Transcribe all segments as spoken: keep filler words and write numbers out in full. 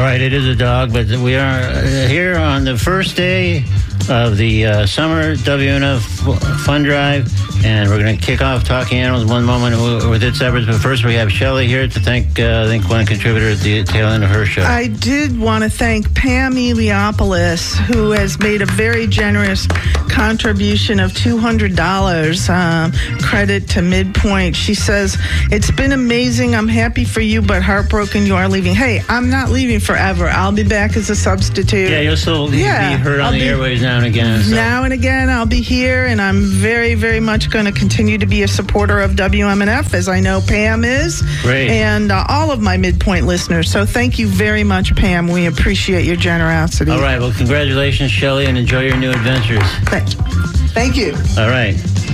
right, it is a dog, but we are uh, here on the first day of the uh, summer W N F Fund Drive, and we're going to kick off Talking Animals one moment with its efforts. But first, we have Shelley here to thank, uh, I think, one contributor at the tail end of her show. I did want to thank Pam Eliopoulos, who has made a very generous contribution of two hundred dollars um, credit to Midpoint. She says, it's been amazing. I'm happy for you, but heartbroken you are leaving. Hey, I'm not leaving forever. I'll be back as a substitute. Yeah, you'll still yeah, be heard on I'll the be, airwaves now and again. So. Now and again, I'll be here, and I'm very, very much going to continue to be a supporter of W M N F, as I know Pam is. Great. And uh, all of my Midpoint listeners. So thank you very much, Pam. We appreciate your generosity. All right. Well, congratulations, Shelley, and enjoy your new adventures. Thank, thank you. All right.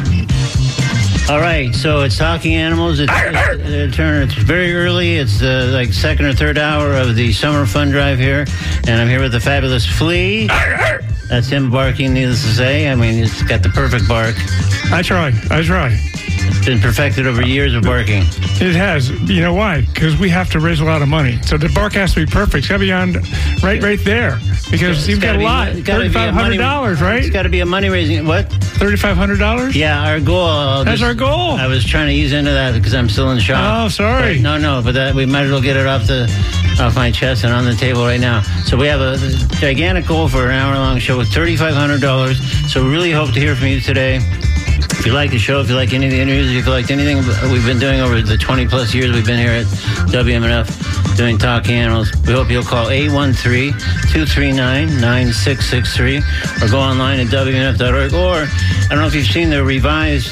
All right, so it's Talking Animals. It's, it's, it's very early. It's the like second or third hour of the summer fun drive here, and I'm here with the fabulous Flea. That's him barking, needless to say. I mean, it's got the perfect bark. I try. I try. It's been perfected over years of barking. It has. You know why? Because we have to raise a lot of money. So the bark has to be perfect. It's got to be on right, right there. Because it's you've got a lot. thirty-five hundred dollars, right? It's got to be a money raising. What? thirty-five hundred dollars? Yeah, our goal. I'll That's just, our goal. I was trying to ease into that because I'm still in shock. Oh, sorry. But no, no, but that we might as well get it off the off my chest and on the table right now. So we have a gigantic goal for an hour-long show with thirty-five hundred dollars. So we really hope to hear from you today. If you like the show, if you like any of the interviews, if you like anything we've been doing over the twenty-plus years we've been here at W M N F doing Talking Animals, we hope you'll call eight one three, two three nine, nine six six three or go online at W N F dot org. Or, I don't know if you've seen the revised,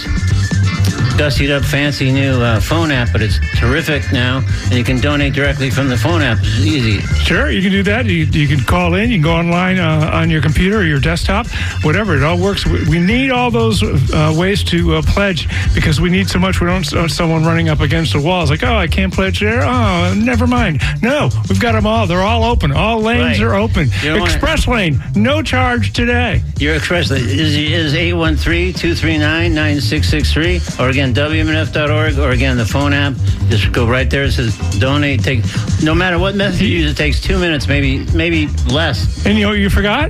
gussied up, fancy new uh, phone app, but it's terrific now, and you can donate directly from the phone app. It's easy. Sure, you can do that. You, you can call in. You can go online uh, on your computer or your desktop, whatever. It all works. We, we need all those uh, ways to uh, pledge because we need so much. We don't want someone running up against the wall. It's like, oh, I can't pledge there. Oh, never mind. No, we've got them all. They're all open. All lanes right. are open. Express wanna... lane, no charge today. Your express lane is, is eight one three, two three nine, nine six six three or again, W M N F dot org, or again, the phone app. Just go right there. It says donate. Take, no matter what method you use, it takes two minutes, maybe maybe less. And you know what you forgot?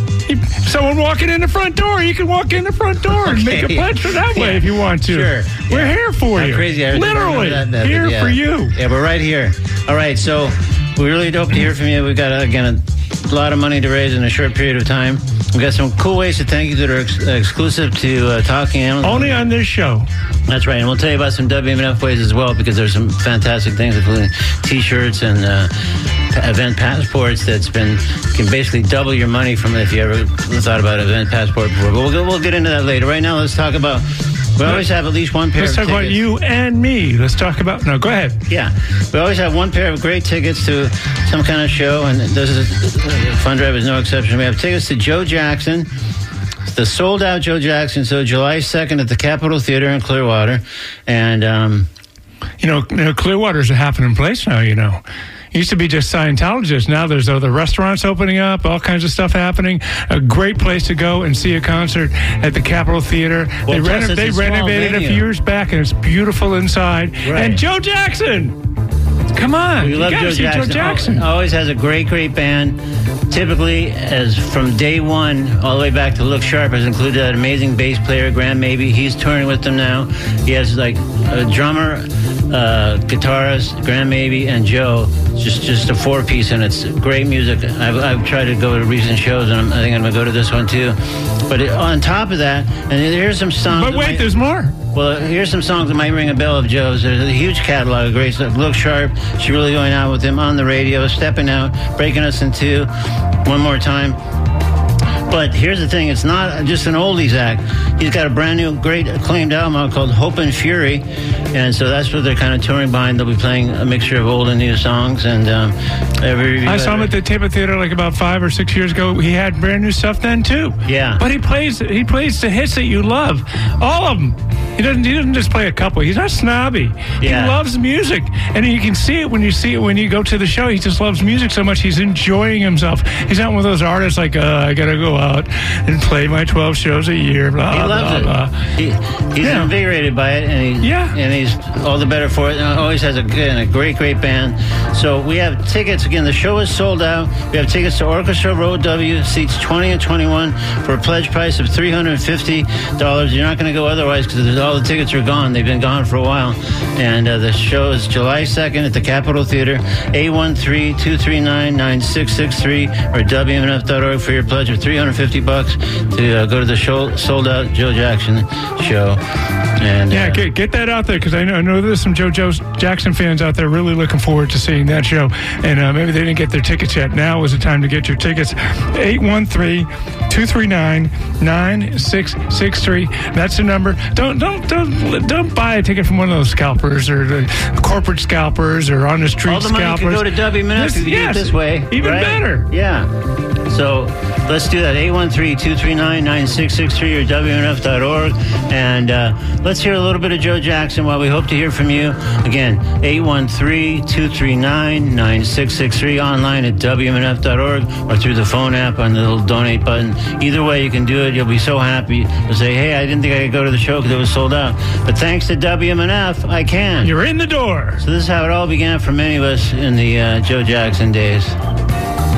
Someone walking in the front door. You can walk in the front door okay. and make a pledge for that way yeah. if you want to. Sure. We're yeah. here for How you. Crazy. I Literally that method. here yeah. for you. Yeah, we're right here. All right, so we really hope to hear from you. We've got, again, a lot of money to raise in a short period of time. We've got some cool ways to thank you that are ex- exclusive to uh, Talking Animals. Only on this show. That's right, and we'll tell you about some W M N F ways as well, because there's some fantastic things, including T-shirts and uh, event passports that's been can basically double your money from if you ever thought about event passport before. But we'll, we'll get into that later. Right now, let's talk about. We always have at least one pair Let's of talk tickets. about you and me. Let's talk about... No, go ahead. Yeah. We always have one pair of great tickets to some kind of show, and this is uh, Fun Drive is no exception. We have tickets to Joe Jackson, the sold-out Joe Jackson, so July second at the Capitol Theater in Clearwater. And, um... You know, you know Clearwater's a happening place now, you know. It used to be just Scientologists. Now there's other restaurants opening up, all kinds of stuff happening. A great place to go and see a concert at the Capitol Theater. Well, they reno- they renovated a few years back, and it's beautiful inside. Right. And Joe Jackson! Come on. We you love gotta Joe see Jackson. Joe Jackson. Always has a great, great band. Typically, as from day one all the way back to Look Sharp, has included that amazing bass player, Graham Maybe. He's touring with them now. He has like a drummer, uh, guitarist, Graham Maybe, and Joe. Just just a four-piece, and it's great music. I've, I've tried to go to recent shows, and I'm, I think I'm going to go to this one too. But it, on top of that, and here's some songs. But wait, might, there's more. Well, here's some songs that might ring a bell of Joe's. There's a huge catalog of great stuff. Look Sharp, she's really going out with him on the radio, stepping out, breaking us in two, one more time. But here's the thing, it's not just an oldies act. He's got a brand new, great acclaimed album out called Hope and Fury. And so that's what they're kind of touring behind. They'll be playing a mixture of old and new songs. And um, every I saw him at the Tampa Theater like about five or six years ago. He had brand new stuff then too. Yeah. But he plays he plays the hits that you love. All of them. He doesn't he doesn't just play a couple. He's not snobby. Yeah. He loves music. And you can see it when you see it when you go to the show. He just loves music so much. He's enjoying himself. He's not one of those artists like, uh, I got to go out and play my twelve shows a year. Blah, He loves blah, it. blah. He, he's Yeah. invigorated by it, and he, Yeah. and he's all the better for it. And always has a good and a great, great band. So we have tickets again. The show is sold out. We have tickets to Orchestra Road W, seats twenty and twenty-one, for a pledge price of three hundred fifty dollars. You're not going to go otherwise because all the tickets are gone. They've been gone for a while. And uh, the show is July second at the Capitol Theater. eight one three, two three nine, nine six six three or W M N F dot org for your pledge of three hundred fifty bucks to uh, go to the show, sold out Joe Jackson show. And Yeah, uh, get, get that out there because I know, I know there's some Joe Joe Jackson fans out there really looking forward to seeing that show. And uh, maybe they didn't get their tickets yet. Now is the time to get your tickets. eight one three, two three nine, nine six six three. That's the number. Don't don't don't don't buy a ticket from one of those scalpers or the corporate scalpers or on the street all the money scalpers. can go to W M N F if you do Yes, it this way. even right? better. Yeah. So let's do that. eight one three, two three nine, nine six six three or W M N F dot org. And uh, let's hear a little bit of Joe Jackson while we hope to hear from you. Again, eight one three, two three nine, nine six six three, online at W M N F dot org or through the phone app on the little donate button. Either way, you can do it. You'll be so happy. You'll say, hey, I didn't think I could go to the show because it was sold out. But thanks to W M N F, I can. You're in the door. So this is how it all began for many of us in the uh, Joe Jackson days.